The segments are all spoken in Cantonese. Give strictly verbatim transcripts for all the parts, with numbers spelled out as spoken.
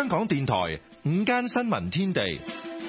港電台午間新聞天地，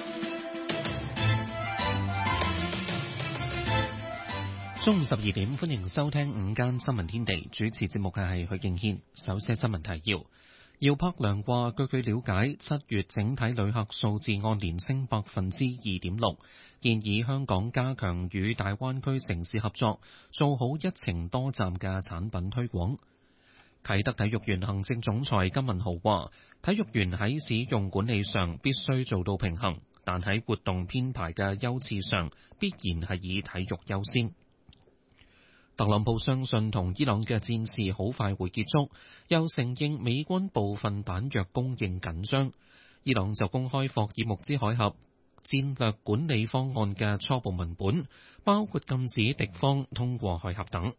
中午十二點，歡迎收聽午間新聞天地。主持節目嘅係許敬軒。首先新聞提要：姚柏良話，據佢了解，七月整體旅客數字按年升百分之二點六，建議香港加強與大灣區城市合作，做好一程多站嘅產品推廣。啟德體育園行政總裁金文豪話，體育園喺使用管理上必須做到平衡，但喺活動編排嘅優次上，必然係以體育優先。特朗普相信同伊朗嘅戰事好快會結束，又承認美軍部分彈藥供應緊張。伊朗就公開霍爾木茲海峽戰略管理方案嘅初步文本，包括禁止敵方通過海峽等。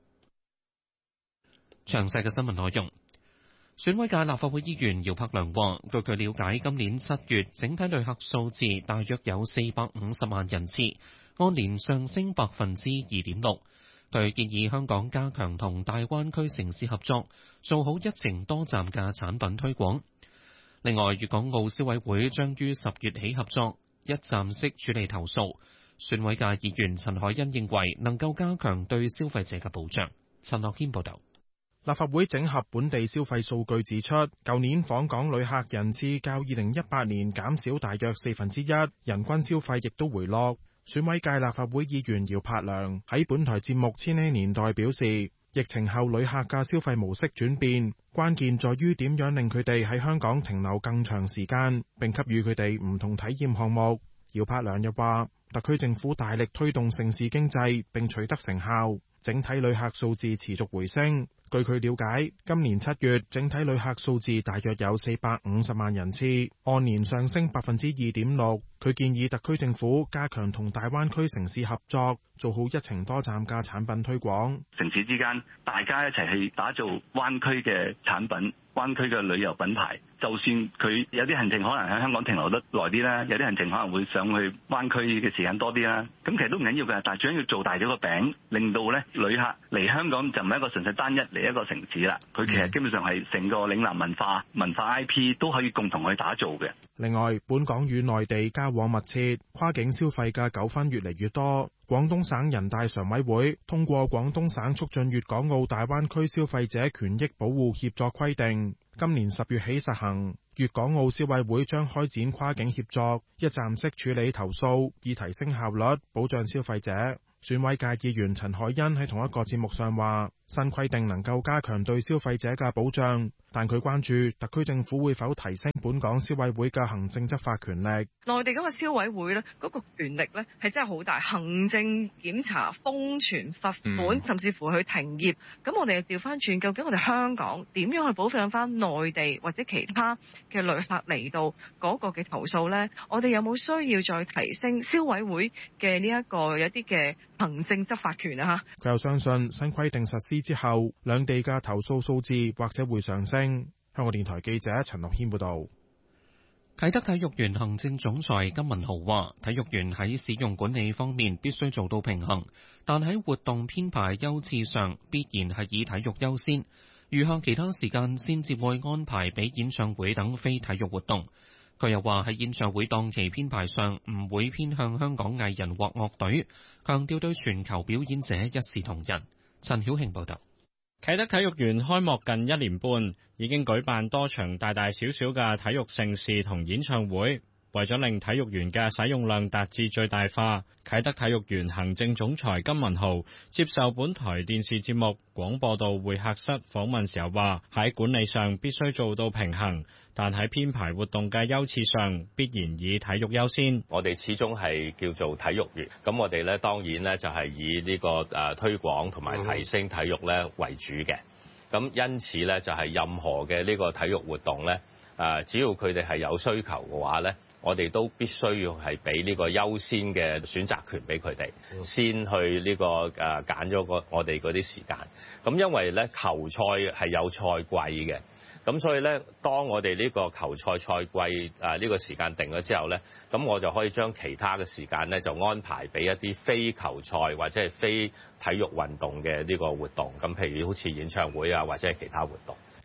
詳細嘅新聞內容。選委界立法會議員姚柏良話，據佢了解，今年七月整體旅客數字大約有四百五十萬人次，按年上升百分之二點六。佢建議香港加強同大灣區城市合作，做好一程多站嘅產品推廣。另外，粵港澳消委會將於十月起合作，一站式處理投訴。選委界議員陳凱欣認為能夠加強對消費者嘅保障。陳樂軒報導。 立法會整合本地消費數據指出，舊年訪港旅客人次較二零一八年減少大約四分之一，人均消費亦都回落。選委界立法會議員姚柏良喺本台節目《千禧年代》表示，疫情後旅客嘅消費模式轉變，關鍵在於點樣令佢哋喺香港停留更長時間，並給予佢哋唔同體驗項目。姚柏良又話，特區政府大力推動城市經濟，並取得成效，整體旅客數字持續回升。據佢了解，今年七月整體旅客數字大約有四百五十萬人次，按年上升百分之二點六。佢建議特區政府加強同大灣區城市合作，做好一程多站嘅產品推廣。 城市之間大家一齊去打造灣區嘅產品，灣區嘅旅遊品牌。就算佢有啲行程可能喺香港停留得耐啲啦，有啲行程可能會上去灣區嘅時間多啲啦。咁其實都唔緊要嘅，但係最緊要做大咗個餅，令到咧旅客嚟香港就唔係一個純粹單一嚟一個城市啦。佢其實基本上係成個嶺南文化、文化 I P 都可以共同去打造嘅。 另外，本港與內地交往密切，跨境消費嘅糾紛越嚟越多。廣東省人大常委會通過《廣東省促進粵港澳大灣區消費者權益保護協作規定》，今年十月起實行。粵港澳消委會將開展跨境協作，一站式處理投訴，以提升效率，保障消費者。選委界議員陳凱欣喺同一個節目上話，新規定能夠加強對消費者嘅保障，但佢關注特區政府會否提升本港消委會嘅行政執法權力。 內地嗰個消委會呢，嗰個權力呢係真係好大，行政檢查、封存、罰款，甚至乎去停業。咁我哋又調翻轉，究竟我哋香港點樣去保障翻內地或者其他嘅旅客嚟到嗰個嘅投訴呢？我哋有冇需要再提升消委會嘅呢一個有啲嘅行政執法權啊？ 佢又相信新規定實施之後，兩地嘅投訴數字或者會上升。香港電台記者陳樂軒報導。 啟德體育園行政總裁金文豪話，體育園喺使用管理方面必須做到平衡，但喺活動編排優次上必然係以體育優先，餘下其他時間先至會安排俾演唱會等非體育活動。佢又話喺演唱會檔期編排上唔會偏向香港藝人或樂隊，強調對全球表演者一視同仁。陳曉慶報道。 啟德體育園開幕近一年半，已經舉辦多場大大小小嘅體育盛事同演唱會。為咗令體育園嘅使用量達至最大化，啟德體育園行政總裁金文豪接受本台電視節目廣播道會客室訪問時候話，喺管理上必須做到平衡，但喺編排活動嘅優次上必然以體育優先。 我哋始終係叫做體育園，咁我哋咧當然咧就係以呢個誒推廣同埋提升體育咧為主嘅。咁因此咧就係任何嘅呢個體育活動咧，誒只要佢哋係有需求嘅話咧，我哋都必須要係俾呢個優先嘅選擇權俾佢哋，先去呢個誒揀咗個我哋嗰啲時間。咁因為咧球賽係有賽季嘅，咁所以咧當我哋呢個球賽賽季誒呢個時間定咗之後咧，咁我就可以將其他嘅時間咧就安排俾一啲非球賽或者係非體育運動嘅呢個活動。咁譬如好似演唱會啊，或者係其他活動。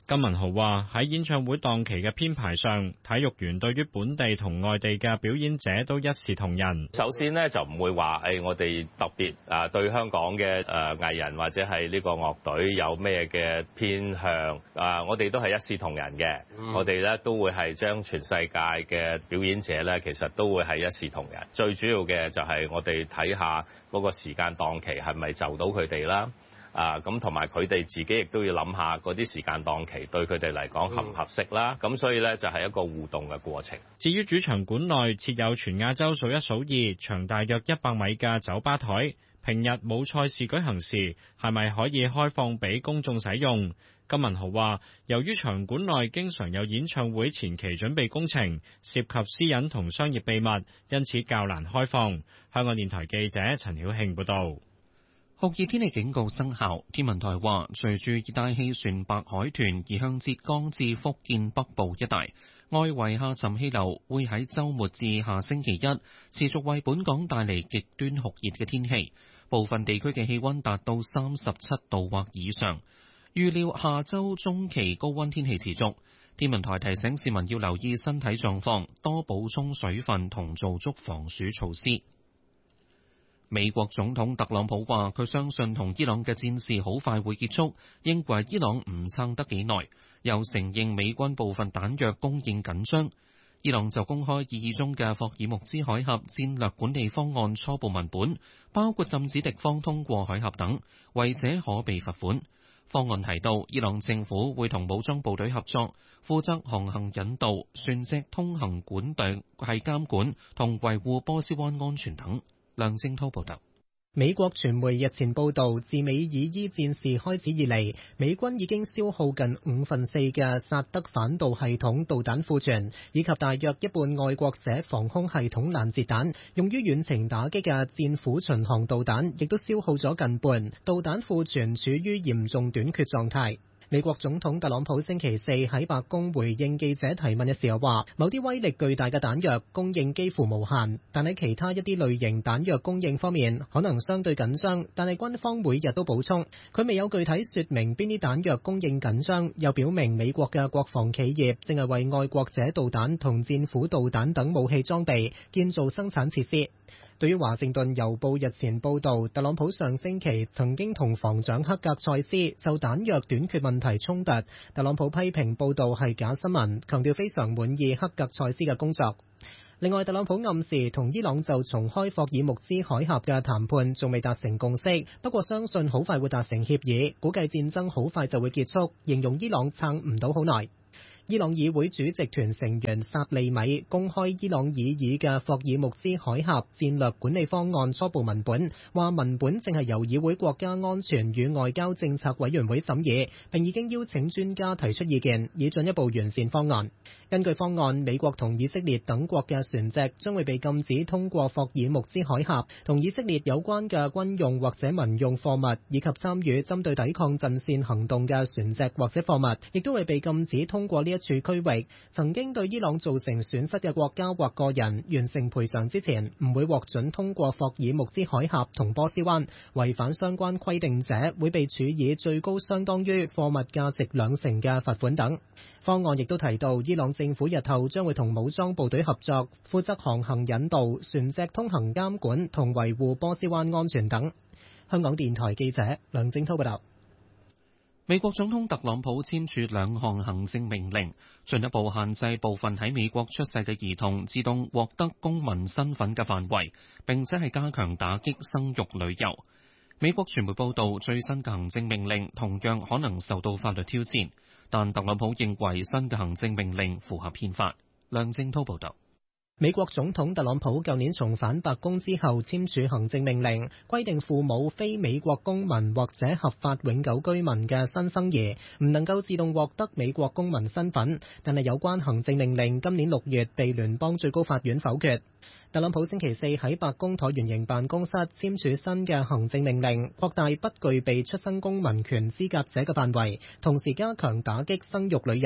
金文豪話：喺演唱會檔期嘅編排上，體育園對於本地同外地嘅表演者都一視同仁。 首先呢，就唔會話誒，我哋特別啊對香港嘅誒藝人或者係呢個樂隊有咩嘅偏向啊，我哋都係一視同仁嘅。嗯、我哋咧都會係將全世界嘅表演者咧，其實都會係一視同仁。最主要嘅就係我哋睇下嗰個時間檔期係咪就到佢哋啦。啊，咁同埋佢哋自己亦都要諗下嗰啲時間檔期對佢哋嚟講合唔合適啦。咁、嗯、所以呢，就係一個互動嘅過程。 至於主場館內設有全亞洲數一數二、長大約一百米嘅酒吧台，平日冇賽事舉行時，係咪可以開放俾公眾使用？金文豪話：由於場館內經常有演唱會前期準備工程，涉及私隱同商業秘密，因此較難開放。香港電台記者陳曉慶報導。 酷熱天氣警告生效，天文台話，隨住熱帶氣旋白海豚移向浙江至福建北部一帶，外圍下沉氣流會喺週末至下星期一持續為本港帶嚟極端酷熱嘅天氣，部分地區嘅氣溫達到三十七度或以上。預料下週中期高溫天氣持續，天文台提醒市民要留意身體狀況，多補充水分同做足防暑措施。美國總統特朗普話：佢相信同伊朗嘅戰事好快會結束，認為伊朗唔撐得幾耐，又承認美軍部分彈藥供應緊張。伊朗就公開擬議中嘅霍爾木茲海峽戰略管理方案初步文本，包括禁止敵方通過海峽等，違者可被罰款。方案提到，伊朗政府會同武裝部隊合作，負責航行引導、船隻通行管道係監管同維護波斯灣安全等。梁正濤報道。 美國傳媒日前報道，自美以伊戰事開始以嚟，美軍已經消耗近五分四嘅薩德反導系統導彈庫存，以及大約一半愛國者防空系統攔截彈，用於遠程打擊嘅戰斧巡航導彈亦都消耗咗近半，導彈庫存處於嚴重短缺狀態。美國總統特朗普星期四喺白宮回應記者提問嘅時候話，某啲威力巨大嘅彈藥供應幾乎無限，但喺其他一啲類型彈藥供應方面可能相對緊張，但係軍方每日都補充。佢未有具體說明邊啲彈藥供應緊張，又表明美國嘅國防企業正係為愛國者導彈同戰斧導彈等武器裝備建造生產設施。對於華盛頓郵報日前報導，特朗普上星期曾經同防長克格塞斯就彈藥短缺問題衝突，特朗普批評報導係假新聞，強調非常滿意克格塞斯嘅工作。另外，特朗普暗示同伊朗就重開霍爾木茲海峽嘅談判仲未達成共識，不過相信好快會達成協議，估計戰爭好快就會結束，形容伊朗撐唔到好耐。伊朗議會主席團成員薩利米公開伊朗擬議嘅霍爾木茲海峽戰略管理方案初步文本，話文本正係由議會國家安全與外交政策委員會審議，並已經邀請專家提出意見，以進一步完善方案。根據方案，美國同以色列等國嘅船隻將會被禁止通過霍爾木茲海峽，同以色列有關嘅軍用或者民用貨物，以及參與針對抵抗陣線行動嘅船隻或者貨物，亦都會被禁止通過呢一處區域。曾經對伊朗造成損失嘅國家或個人完成賠償之前，唔會獲准通過霍爾木茲海峽同波斯灣。違反相關規定者會被處以最高相當於貨物價值兩成嘅罰款等。方案亦都提到，伊朗政府日後將會同武裝部隊合作，負責航行引導、船隻通行監管同維護波斯灣安全等。香港電台記者梁正濤報道。 美國總統特朗普簽署兩項行政命令，進一步限制部分喺美國出世嘅兒童自動獲得公民身份嘅範圍，並且係加強打擊生育旅遊。美國傳媒報道，最新嘅行政命令同樣可能受到法律挑戰，但特朗普認為新嘅行政命令符合憲法。梁正濤報道。 美國總統特朗普舊年重返白宮之後簽署行政命令，規定父母非美國公民或者合法永久居民嘅新生兒唔能夠自動獲得美國公民身份，但係有關行政命令今年六月被聯邦最高法院否決。特朗普星期四喺白宮橢圓形辦公室簽署新嘅行政命令，擴大不具備出生公民權資格者嘅範圍，同時加強打擊生育旅遊。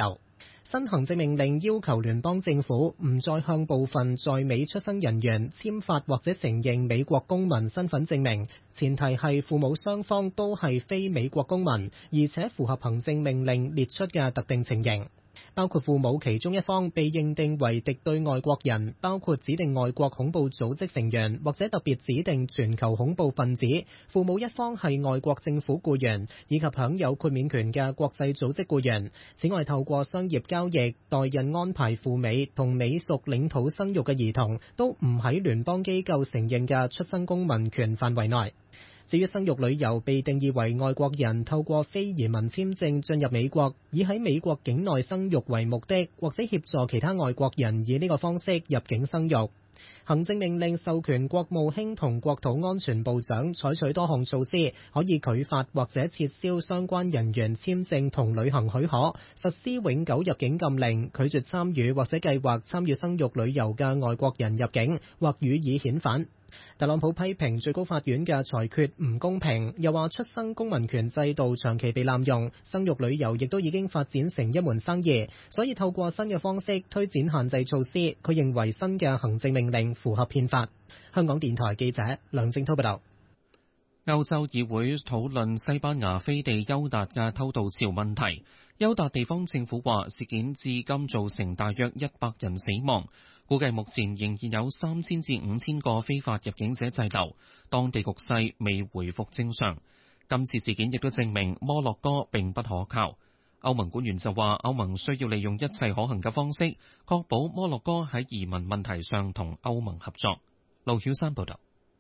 新行政命令要求聯邦政府唔再向部分在美出生人員簽發或者承認美國公民身份證明，前提係父母雙方都係非美國公民，而且符合行政命令列出嘅特定情形。包括父母其中一方被認定為敵對外國人，包括指定外國恐怖組織成員或者特別指定全球恐怖分子；父母一方係外國政府僱員以及享有豁免權嘅國際組織僱員。此外，透過商業交易、代孕安排赴美同美屬領土生育嘅兒童，都唔喺聯邦機構承認嘅出生公民權範圍內。至於生育旅遊被定義為外國人透過非移民簽證進入美國，以喺美國境內生育為目的，或者協助其他外國人以呢個方式入境生育。行政命令授權國務卿同國土安全部長採取多項措施，可以拒發或者撤銷相關人員簽證同旅行許可，實施永久入境禁令，拒絕參與或者計劃參與生育旅遊嘅外國人入境，或予以遣返。特朗普批評最高法院嘅裁決唔公平，又話出生公民權制度長期被濫用，生育旅遊亦都已經發展成一門生意，所以透過新嘅方式推展限制措施。佢認為新嘅行政命令符合憲法。香港電台記者梁正滔報道。 歐洲議會討論西班牙飛地優達嘅偷渡潮問題。優達地方政府話事件至今造成大約一百人死亡，估計目前仍然有三千至五千個非法入境者滯留，當地局勢未回復正常。今次事件亦都證明摩洛哥並不可靠。歐盟官員就話歐盟需要利用一切可行嘅方式，確保摩洛哥喺移民問題上同歐盟合作。盧曉山報道。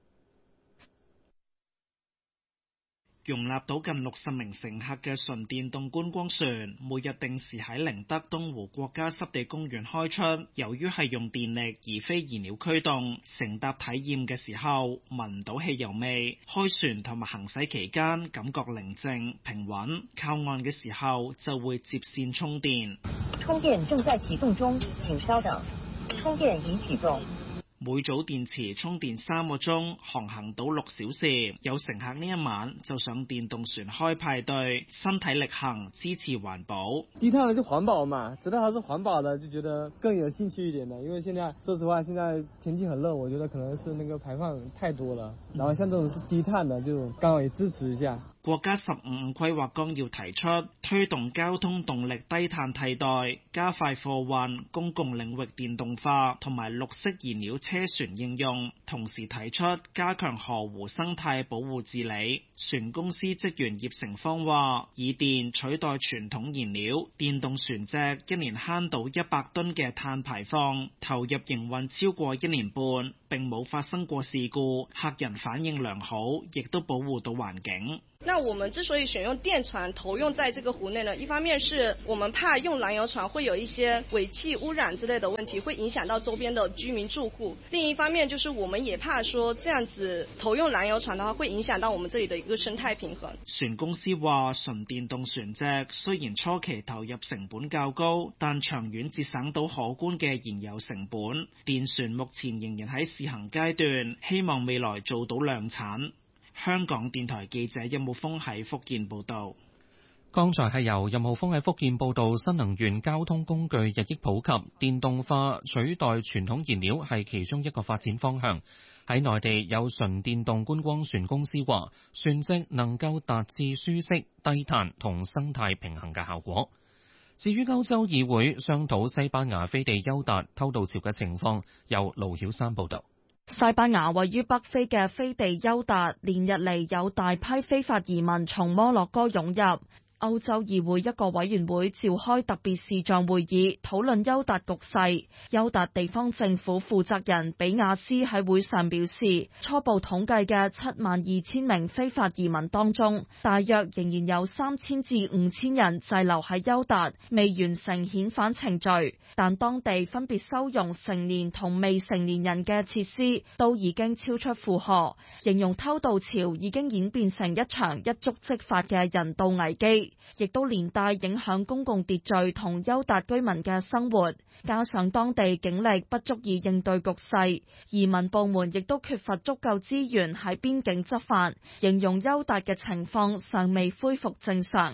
容納到近六十名乘客嘅純電動觀光船，每日定時喺寧德東湖國家濕地公園開出。由於係用電力而非燃料驅動，乘搭體驗嘅時候聞唔到汽油味。開船同埋行駛期間感覺寧靜平穩，靠岸嘅時候就會接線充電。 充電正在啟動中，請稍等。充電已啟動。 每組電池充電三個鐘，航行到六小時。有乘客呢一晚就上電動船開派對，身體力行支持環保。 低碳的是環保嘛，知道它是環保的，就覺得更有興趣一點的。因為現在說實話，現在天氣很熱，我覺得可能是那個排放太多了。然後像這種是低碳的，就剛好也支持一下。 國家十五五規劃綱要提出推動交通動力低碳替代，加快貨運、公共領域電動化同埋綠色燃料車船應用，同時提出加強河湖生態保護治理。船公司職員葉成芳話：以電取代傳統燃料，電動船隻一年慳到一百噸嘅碳排放，投入營運超過一年半，並冇發生過事故，客人反應良好，亦都保護到環境。 那我們之所以選用電船投用在這個湖內呢，一方面是我們怕用燃油船會有一些尾氣污染之類的問題，會影響到周邊的居民住戶。另一方面就是我們也怕說這樣子投用燃油船的話，會影響到我們這裡的一個生態平衡。 船公司話，純電動船隻雖然初期投入成本較高，但長遠節省到可觀嘅燃油成本。電船目前仍然喺試行階段，希望未來做到量產。香港電台記者任浩峰喺福建報道。 剛才係由任浩峰喺福建報道，新能源交通工具日益普及，電動化取代傳統燃料係其中一個發展方向。喺內地有純電動觀光船公司話，船隻能夠達至舒適、低碳同生態平衡嘅效果。至於歐洲議會商討西班牙飛地優達偷渡潮嘅情況，由盧曉山報道。 西班牙位於北非嘅飛地優達，連日嚟有大批非法移民從摩洛哥湧入。歐洲議會一個委員會召開特別視像會議，討論優達局勢。優達地方政府負責人比亞斯喺會上表示，初步統計嘅七萬二千名非法移民當中，大約仍然有三千至五千人滯留喺優達，未完成遣返程序。但當地分別收容成年同未成年人嘅設施都已經超出負荷，形容偷渡潮已經演變成一場一觸即發嘅人道危機。亦都連帶影響公共秩序同優達居民嘅生活，加上當地警力不足以應對局勢，移民部門亦都缺乏足夠資源喺邊境執法，形容優達嘅情況尚未恢復正常。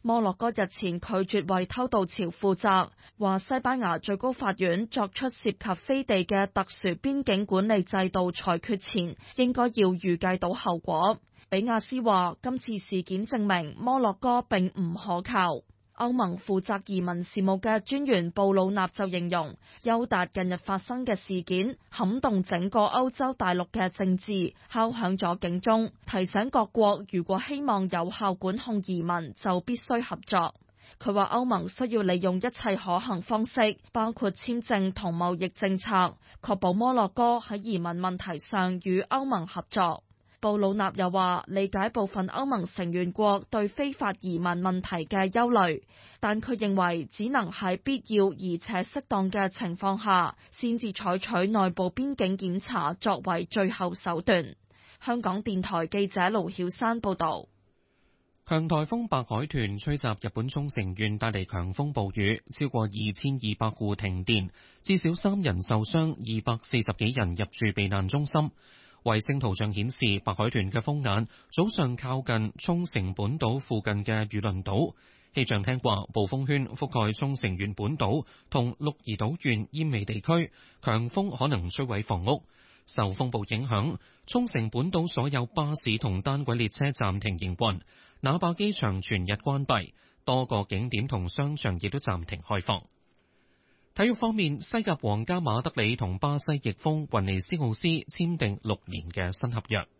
摩洛哥日前拒絕為偷渡潮負責，話西班牙最高法院作出涉及飛地嘅特殊邊境管理制度裁決前，應該要預計到後果。比亞斯話，今次事件證明摩洛哥並唔可靠。歐盟負責移民事務嘅專員布魯納就形容，優達近日發生嘅事件撼動整個歐洲大陸嘅政治，敲響咗警鐘，提醒各國如果希望有效管控移民，就必須合作。佢話歐盟需要利用一切可行方式，包括簽證同貿易政策，確保摩洛哥喺移民問題上與歐盟合作。布魯納又話，理解部分歐盟成員國對非法移民問題嘅憂慮，但佢認為只能喺必要而且適當嘅情況下，先至採取內部邊境檢查作為最後手段。香港電台記者盧曉山報導。 強颱風白海豚吹襲日本沖繩縣，帶嚟強風暴雨，超過二千二百戶停電，至少三人受傷，二百四十幾人入住避難中心。衛星圖像顯示，白海豚嘅風眼早上靠近沖繩本島附近嘅與論島。氣象廳話，暴風圈覆蓋沖繩縣本島同鹿兒島縣奄美地區，強風可能摧毀房屋。受風暴影響，沖繩本島所有巴士同單軌列車暫停營運，那霸機場全日關閉，多個景點同商場亦都暫停開放。體育方面，西甲皇家馬德里同巴西翼鋒雲尼斯奧斯簽訂六年嘅新合約。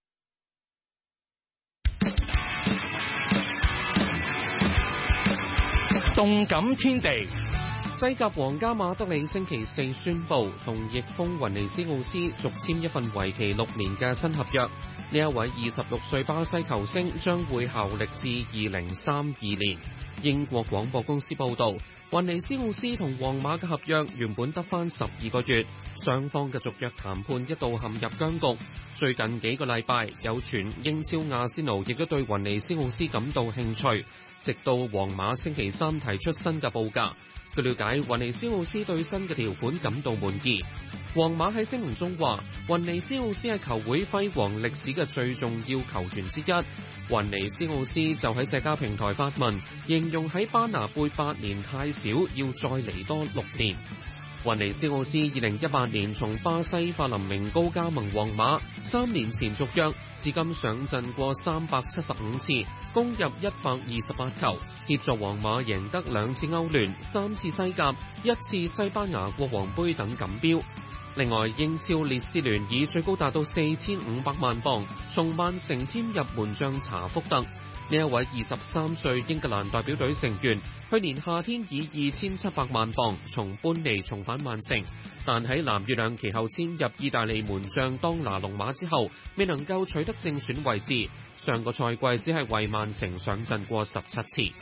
動感天地， 西甲皇家馬德里星期四宣布同翼鋒雲尼斯奧斯續簽一份為期六年嘅新合約。呢一位二十六歲巴西球星將會效力至二零三二年。英國廣播公司報道，雲尼斯奧斯同皇馬嘅合約原本得返十二個月，雙方嘅續約談判一度陷入僵局。最近幾個禮拜有傳英超阿仙奴亦都對雲尼斯奧斯感到興趣，直到皇馬星期三提出新嘅報價。據了解，雲尼斯奧斯對新嘅條款感到滿意。皇馬喺聲明中話，雲尼斯奧斯係球會輝煌歷史嘅最重要球員之一。雲尼斯奧斯就喺社交平台發文，形容喺巴拿貝八年太少，要再嚟多六年。雲尼斯奧斯二零一八年從巴西法林明高加盟皇馬，三年前續約，至今上陣過三百七十五次，攻入一百二十八球，協助皇馬贏得兩次歐聯、三次西甲、一次西班牙國王杯等錦標。另外，英超列斯聯以最高達到四千五百萬鎊從曼城簽入門將查福特。呢一位二十三歲英格蘭代表隊成員，去年夏天以二千七百萬鎊從般尼重返曼城，但喺藍月亮其後簽入意大利門將當拿龍馬之後，未能夠取得正選位置。上個賽季只係為曼城上陣過十七次。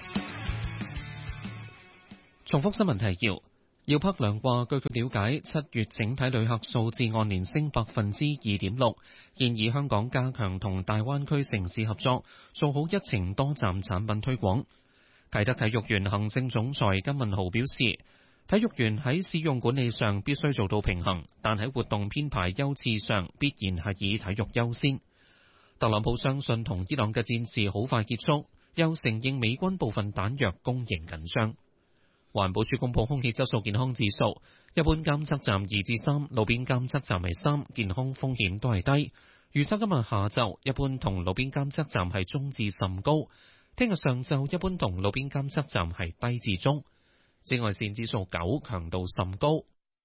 重複新聞提要。姚柏良話，據佢了解，七月整體旅客數字按年升百分之二點六，建議香港加強同大灣區城市合作，做好一程多站產品推廣。啟德體育園行政總裁金文豪表示，體育園喺使用管理上必須做到平衡，但喺活動編排優次上必然係以體育優先。特朗普相信同伊朗嘅戰事好快結束，又承認美軍部分彈藥供應緊張。環保署公布空氣質素健康指數，一般監測站二至三，路邊監測站係三，健康風險都係低。預測今日下晝一般同路邊監測站係中至甚高，聽日上晝一般同路邊監測站係低至中。紫外線指數九，強度甚高。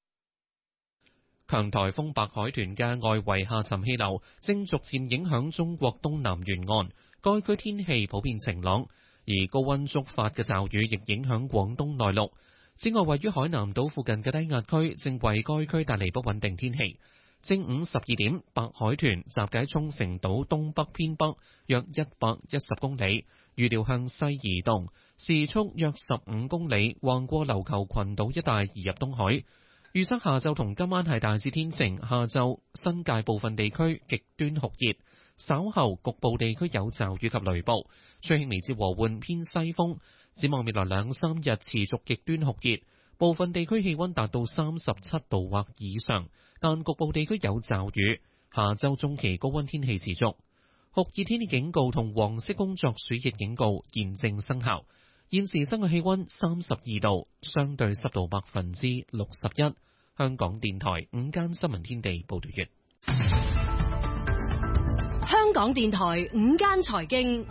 強颱風白海豚嘅外圍下沉氣流正逐漸影響中國東南沿岸，該區天氣普遍晴朗。而高溫觸發嘅驟雨亦影響廣東內陸。此外，位於海南島附近嘅低壓區正為該區帶嚟不穩定天氣。正午十二點，白海豚集結喺沖繩島東北偏北約一百一十公里，預料向西移動，時速約十五公里，橫過琉球群島一帶移入東海。預測下晝同今晚係大致天晴，下晝新界部分地區極端酷熱。稍後局部地區有驟雨及雷暴，吹輕微至和緩偏西風。展望未來兩三日持續極端酷熱，部分地區氣溫達到三十七度或以上，但局部地區有驟雨。下周中期高溫天氣持續。 酷熱天氣警告同黃色工作暑熱警告現正生效。現時室外氣溫三十二度，相對濕度百分之六十一。香港電台午間新聞天地報道完。 香港電台午間財經，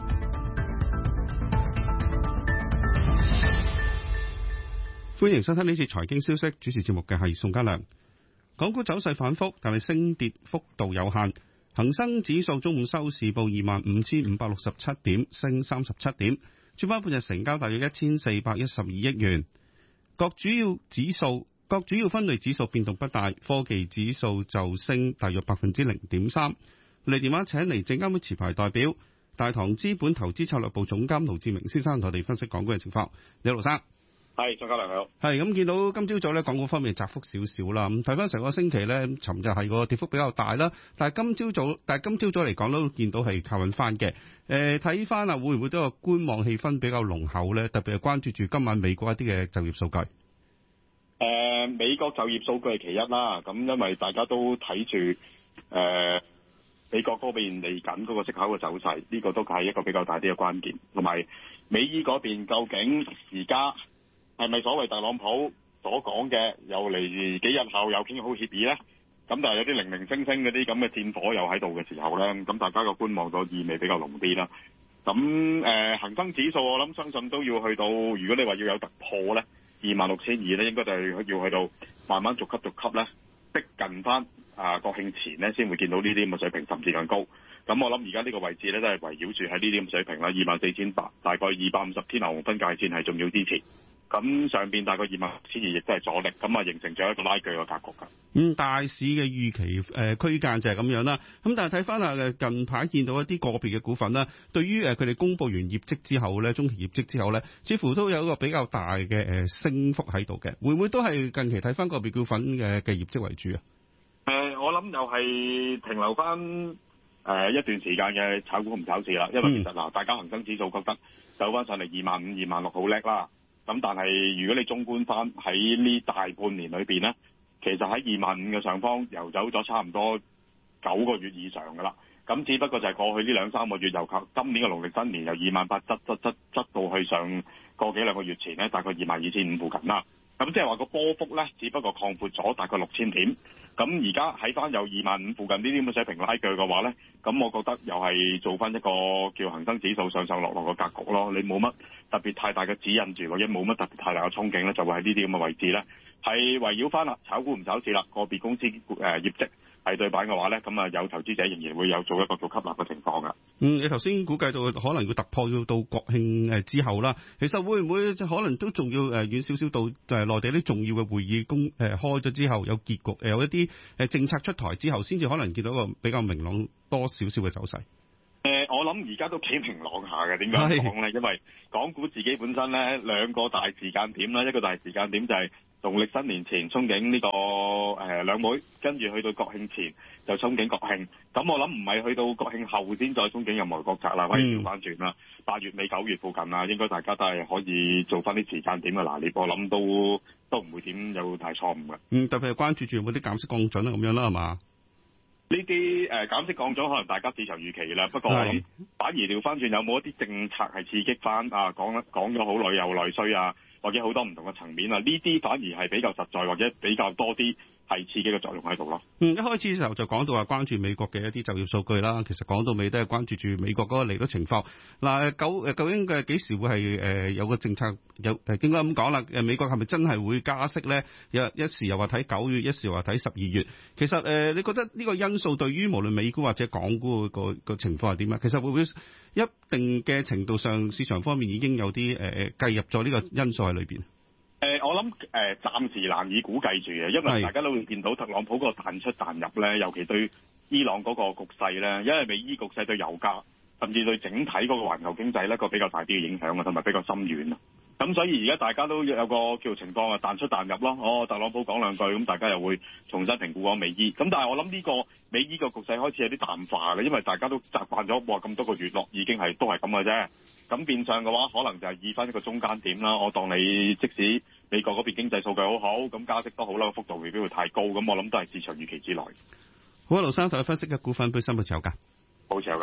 歡迎收聽呢次財經消息，主持節目嘅係宋家良。港股走勢反覆，但係升跌幅度有限。恒生指數中午收市報二萬五千五百六十七點，升三十七點。主板半日成交大約一千四百一十二億元。各主要指數、各主要分類指數變動不大，科技指數就升大約百分之零點三。嚟電話請嚟證監會持牌代表大唐資本投資策略部總監盧志明先生同我哋分析港股嘅情況。你好，盧生。 係，張家良好。 係咁見到今朝早咧，港股方面窄幅少少啦。咁睇翻成個星期咧，尋日係個跌幅比較大啦。但係今朝早，但係今朝早嚟講都見到係靠穩翻嘅。誒，睇翻啊，會唔會都有觀望氣氛比較濃厚咧？特別係關注住今晚美國一啲嘅就業數據。 誒、呃，美國就業數據係其一啦。咁因為大家都睇住誒美國嗰邊嚟緊嗰個息口嘅走勢，呢、這個都係一個比較大啲嘅關鍵。同埋美伊嗰邊究竟而家係咪所謂特朗普所講嘅又嚟幾日後又傾好協議呢？咁但係有啲零零星星嗰啲咁嘅戰火又喺度嘅時候呢，咁大家個觀望個意味比較濃啲啦。咁誒、呃、恆生指數我諗相信都要去到，如果你話要有突破呢，二萬六千二呢應該就係要去到慢慢逐級逐級呢，逼近翻啊國慶前呢先會見到呢啲咁嘅水平，甚至更高。咁我諗而家呢個位置呢，都係圍繞住喺呢啲咁水平啦，二萬四千八，大概二百五十天牛熊分界線係重要支持。咁上邊大概二萬六千二亦都係阻力，咁啊形成咗一個拉鋸嘅格局㗎。 嗯，大市嘅預期誒、呃、區間就係咁樣啦。咁但係睇翻啊，近排見到一啲個別嘅股份啦，對於誒佢哋公佈完業績之後咧，中期業績之後咧，似乎都有一個比較大嘅誒、呃、升幅喺度嘅。會唔會都係近期睇翻個別股份嘅嘅業績為主啊？ 誒、呃，我諗又係停留翻誒、呃、一段時間嘅炒股唔炒市啦。因為其實嗱、嗯，大家恒生指數覺得走翻上嚟二萬五、二萬六好叻啦。咁但係如果你綜觀翻喺呢大半年裏邊呢，其實喺二萬五嘅上方游走咗差唔多九個月以上㗎啦。咁只不過就係過去呢兩三個月，由靠今年嘅農曆新年由二萬八執執執執到去上個幾兩個月前呢，大概二萬二千五附近啦。咁即係話個波幅呢，只不過擴闊咗大概六千點。咁而家喺翻有二萬五附近呢啲咁嘅水平拉鋸嘅話呢，咁我覺得又係做翻一個叫恒生指數上上落落嘅格局咯。你冇乜特別太大嘅指引住，或者冇乜特別太大嘅憧憬呢，就會喺呢啲咁嘅位置呢，係圍繞翻啦，炒股唔炒市啦，個別公司誒、呃、業績係對版嘅話呢，咁啊有投資者仍然會有做一個做吸納嘅情況噶。 嗯，你頭先估計到可能要突破要到國慶誒之後啦，其實會唔會可能都仲要誒遠少少到誒內地啲重要嘅會議公誒、呃、開咗之後有結局，有一啲誒政策出台之後，先至可能見到一個比較明朗多少少嘅走勢。誒、 呃，我諗而家都幾明朗下嘅，點解講咧？因為港股自己本身咧兩個大時間點啦，一個大時間點就係農曆新年前憧憬呢、這個誒兩會，跟住去到國慶前就憧憬國慶。咁我諗唔係去到國慶後先再憧憬任何國策啦，可以調翻轉啦。八月尾九月附近啊，應該大家都係可以做翻啲時間點嘅拿捏，我諗都都唔會點有大錯誤嘅。 嗯，特別係關注住有冇啲減息降準啊咁樣啦，係嘛？ 呢啲誒減息降咗，可能大家市場預期啦。不過我諗反而調翻轉，有冇一啲政策係刺激翻啊？講講咗好耐又內需啊，或者好多唔同嘅層面啊，呢啲反而係比較實在，或者比較多啲係刺激嘅作用喺度咯。 嗯，一開始嘅時候就講到話關注美國嘅一啲就業數據啦。其實講到尾都係關注住美國嗰個利率情況。嗱，究誒究竟嘅幾時會係誒有個政策有誒應該咁講啦？誒美國係咪真係會加息咧？有一時又話睇九月，一時又話睇十二月。其實誒、呃，你覺得呢個因素對於無論美股或者港股個個情況係點啊？其實會唔會一定嘅程度上市場方面已經有啲誒誒計入咗呢個因素喺裏邊？ 誒、呃，我諗誒、呃，暫時難以估計住嘅，因為大家都會見到特朗普嗰個彈出彈入咧，尤其對伊朗嗰個局勢咧，因為美伊局勢對油價，甚至對整體嗰個環球經濟咧個比較大啲嘅影響啊，同埋比較深遠啊。咁所以而家大家都有個叫情況啊，彈出彈入咯。哦，特朗普講兩句，咁大家又會重新評估講美伊。咁但係我諗呢個美伊個局勢開始有啲淡化嘅，因為大家都習慣咗哇咁多個月落已經係都係咁嘅啫。咁變相嘅話，可能就係以翻一個中間點啦。我當你即使美國嗰邊經濟數據好好，咁加息都好啦，幅度未必會太高。咁我諗都係市場預期之內。 好啊，盧生，同你分析嘅股份本身冇持有㗎， 冇持有㗎，唔該。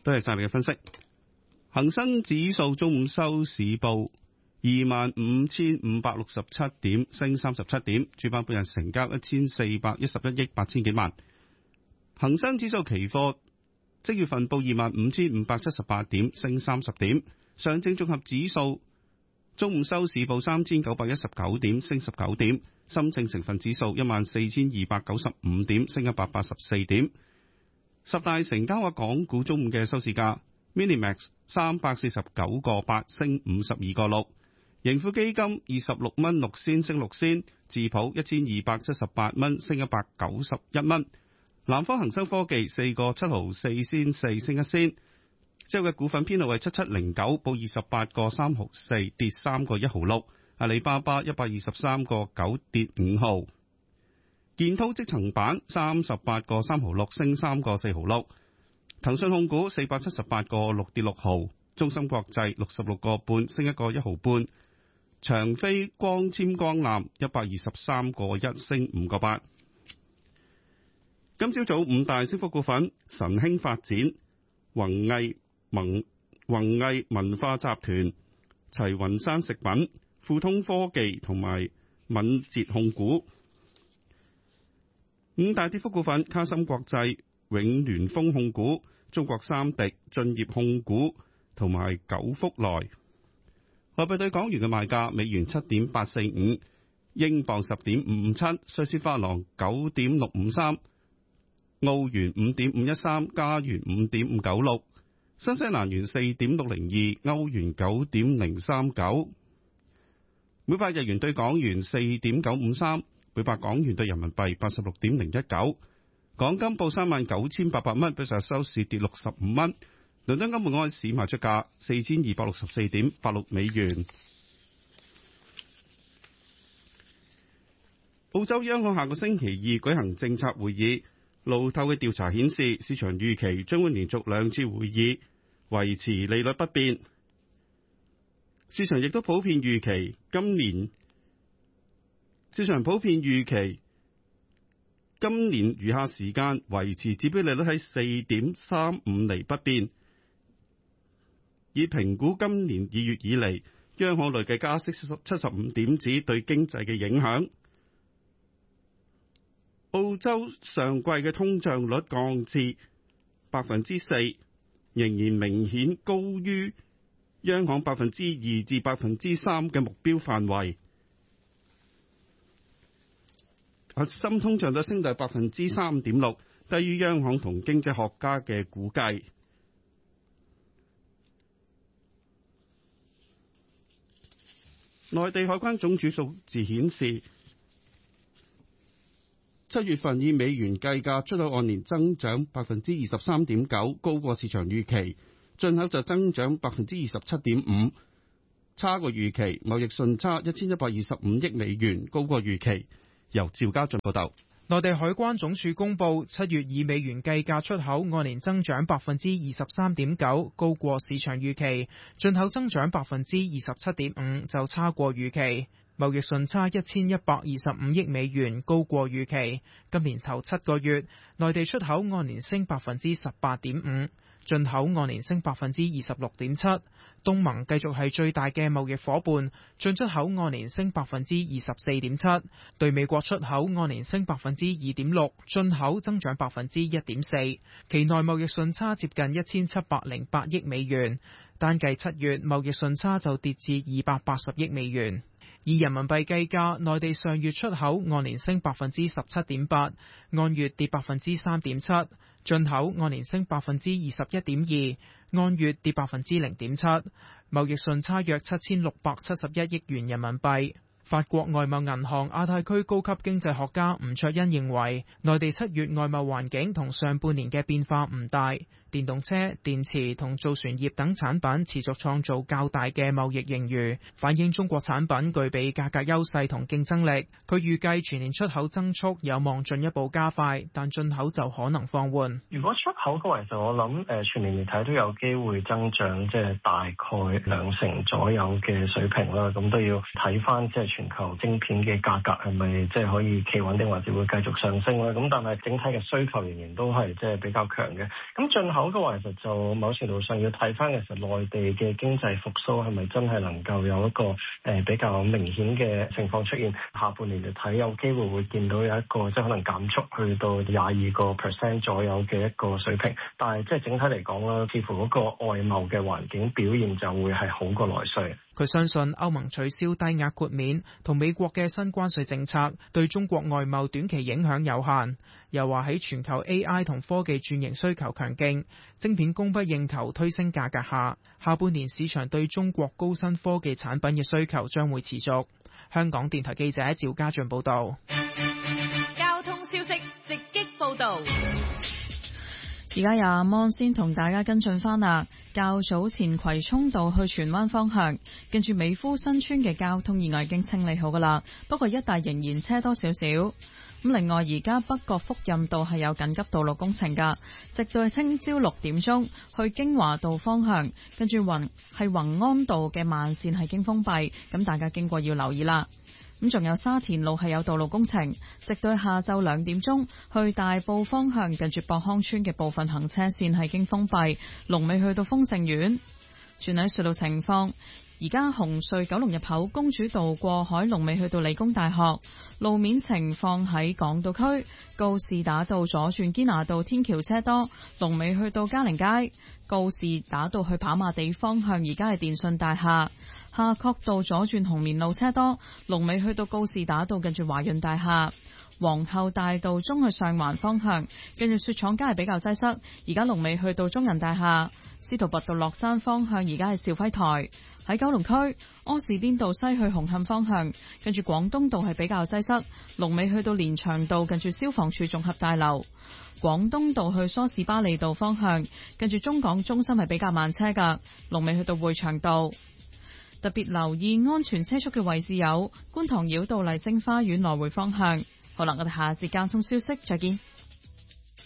多謝晒你嘅分析。恒生指數中午收市報二萬五千五百六十七點，升三十七點。主板半日成交一千四百一十一億八千幾萬。恒生指數期貨即月份報二萬五千五百七十八點，升三十點。上證綜合指數中午收市報三千九百一十九點，升十九點。深證成分指數一萬四千二百九十五點，升一百八十四點。十大成交額港股中午嘅收市價 ，Minimax 三百四十九個八，升五十二個六。盈富基金二十六蚊六仙，升六仙。智普一千二百七十八蚊，升一百九十一蚊。南方恒生科技四個七毫四仙四，升一仙。之後嘅股份編號為七七零九，報二十八個三毫四，跌三個一毫六。阿里巴巴一百二十三個九，跌五毫。建滔積層板三十八個三毫六，升三個四毫六。騰訊控股四百七十八個六，跌六毫。中芯國際六十六個半，升一個一毫半。長飛光纖光纜一百二十三個一，升五個八。今朝早五大升幅股份：神興發展、宏毅文宏毅文化集團、齊雲山食品、富通科技同埋敏捷控股。五大跌幅股份：卡森國際、永聯豐控股、中國三迪、駿業控股同埋九福來。外幣對港元嘅賣價：美元七點八四五，英鎊十點五五七，瑞士法郎九點六五三，澳元五點五一三，加元五點五九六，新西蘭元四點六零二，歐元九點零三九，每百日元對港元四點九五三，每百港元對人民幣八十六點零一九。港金報三萬九千八百蚊，比上日收市跌六十五蚊。倫敦金每盎司賣出價四千二百六十四點八六美元。澳洲央行下個星期二舉行政策會議，路透嘅調查顯示，市場預期將會連續兩次會議維持利率不變。市場亦都普遍預期今年，市場普遍預期今年餘下時間維持指標利率喺四點三五厘不變。以評估今年二月以嚟央行累計加息七十五點子對經濟嘅影響。澳洲上季嘅通脹率降至百分之四，仍然明顯高於央行百分之二至百分之三嘅目標範圍。核心通脹率升到百分之三點六，低於央行同經濟學家嘅估計。內地海關總署數字顯示，七月份以美元計價出口按年增長百分之二十三點九，高過市場預期；進口就增長百分之二十七點五，差過預期。貿易順差一千一百二十五億美元，高過預期。由趙家俊報道。 內地海關總署公布，七月以美元計價出口按年增長百分之二十三點九，高過市場預期；進口增長百分之二十七點五，就差過預期。貿易順差一千一百二十五億美元，高過預期。今年頭七個月，內地出口按年升百分之十八點五，進口按年升百分之二十六點七。東盟繼續係最大嘅貿易伙伴，進出口按年升百分之二十四點七，對美國出口按年升百分之二點六，進口增長百分之一點四，期內貿易順差接近一千七百零八億美元，單計七月貿易順差就跌至二百八十億美元。以人民幣計價，內地上月出口按年升百分之十七點八，按月跌百分之三點七，進口按年升百分之二十一點二，按月跌百分之零點七，貿易順差約七千六百七十一億元人民幣。法國外貿銀行亞太區高級經濟學家吳卓恩認為，內地七月外貿環境同上半年嘅變化唔大，電動車、電池同造船業等產品持續創造較大嘅貿易盈餘，反映中國產品具備價格優勢同競爭力。佢預計全年出口增速有望進一步加快，但進口就可能放緩。 如果出口嘅話，就我諗誒全年嚟睇都有機會增長，即係大概兩成左右嘅水平啦。咁都要睇翻即係全球晶片嘅價格係咪即係可以企穩定，或者會繼續上升啦。咁但係整體嘅需求仍然都係即係比較強嘅。咁進口口嘅話，其實就某程度上要睇翻其實內地嘅經濟復甦係咪真係能夠有一個誒、呃、比較明顯嘅情況出現。下半年嚟睇，有機會會見到有一個即係可能減速去到廿二個 percent 左右嘅一個水平。但係即係整體嚟講啦，似乎嗰個外貿嘅環境表現就會係好過內需。 佢相信歐盟取消低額豁免同美國嘅新關稅政策對中國外貿短期影響有限。又話喺全球 A I 同科技轉型需求強勁，晶片供不應求推升價格下，下半年市場對中國高新科技產品嘅需求將會持續。香港電台記者趙家俊報道。 交通消息直擊報道。 而家由阿芒先同大家跟進返啦。較早前葵涌道去荃灣方向，近住美孚新村嘅交通意外已經清理好噶啦，不過一帶仍然車多少少。咁另外，而家北角福蔭道係有緊急道路工程噶，直到聽朝六點鐘去京華道方向，跟住宏係宏安道嘅慢線係經封閉，咁大家經過要留意啦。咁仲有沙田路係有道路工程，直到下晝兩點鐘去大埔方向，近住博康村嘅部分行車線係經封閉，龍尾去到豐盛苑。轉喺隧道情況，而家紅隧九龍入口公主道過海龍尾去到理工大學。路面情況喺港島區告士打道左轉堅拿道天橋車多，龍尾去到嘉寧街。告士打道去跑馬地方向，而家係電訊大廈。夏慤道左轉紅棉路車多，龍尾去到告士打道近住華潤大廈。皇后大道中去上環方向，近住雪廠街係比較擠塞，而家龍尾去到中銀大廈。司徒拔道落山方向，而家係兆輝台。喺九龍區柯士甸道西去紅磡方向，近住廣東道係比較擠塞，龍尾去到連翔道近住消防處綜合大樓。廣東道去梳士巴利道方向，近住中港中心係比較慢車㗎，龍尾去到匯祥道。特別留意安全車速嘅位置有觀塘繞道麗晶花園來回方向。好啦，我哋下節交通消息再見。